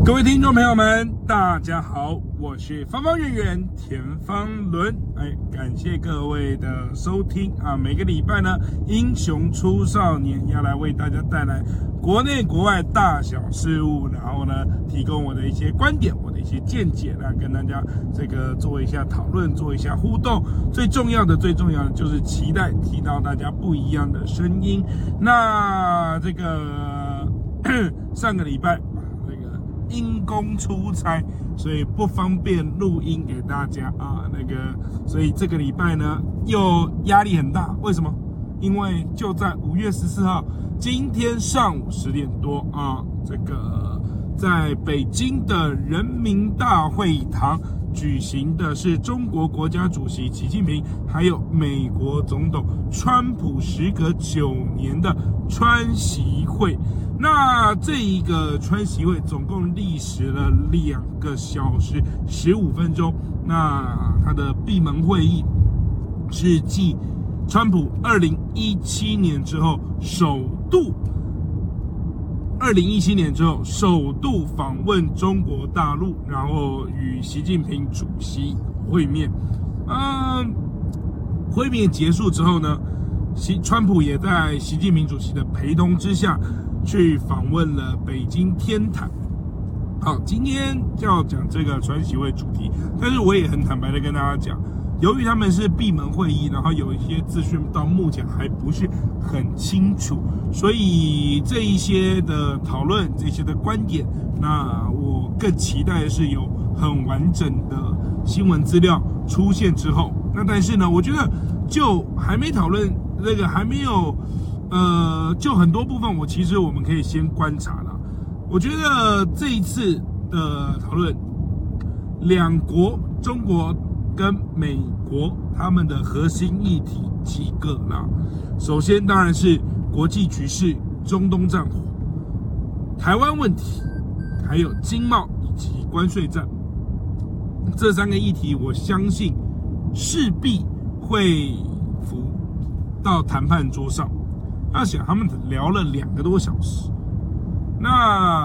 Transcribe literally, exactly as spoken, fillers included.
各位听众朋友们，大家好，我是方方圆圆田方伦。哎，感谢各位的收听啊！每个礼拜呢，英雄出少年要来为大家带来国内国外大小事物，然后呢，提供我的一些观点，我的一些见解，那跟大家这个做一下讨论，做一下互动。最重要的，最重要的就是期待提到大家不一样的声音。那这个上个礼拜。因公出差，所以不方便录音给大家啊。那个，所以这个礼拜呢，又压力很大。为什么？因为就在五月十四号，今天上午十点多啊，这个在北京的人民大会堂举行的是中国国家主席习近平，还有美国总统川普时隔九年的川习会。那这一个川习会总共历时了两个小时十五分钟。那它的闭门会议是继川普二零一七年之后首度，二零一七年之后首度访问中国大陆，然后与习近平主席会面。嗯，会面结束之后呢，习川普也在习近平主席的陪同之下。去访问了北京天坛。好，今天就要讲这个川习会主题，但是我也很坦白的跟大家讲，由于他们是闭门会议，然后有一些资讯到目前还不是很清楚，所以这一些的讨论，这些的观点，那我更期待的是有很完整的新闻资料出现之后。那但是呢，我觉得就还没讨论这个，还没有。呃，就很多部分，我其实我们可以先观察了。我觉得这一次的讨论，两国中国跟美国他们的核心议题几个啦。首先当然是国际局势、中东战火、台湾问题，还有经贸以及关税战这三个议题，我相信势必会浮到谈判桌上。那想他们聊了两个多小时，那